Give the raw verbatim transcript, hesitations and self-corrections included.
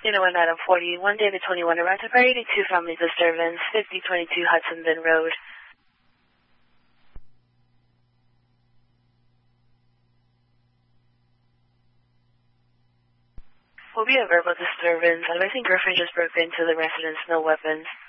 You know, one Item forty-one, David twenty-one, arrived at eighty-two family disturbance, fifty twenty-two Hudson Bin Road. Will be a verbal disturbance. Advising girlfriend just broke into the residence, no weapons.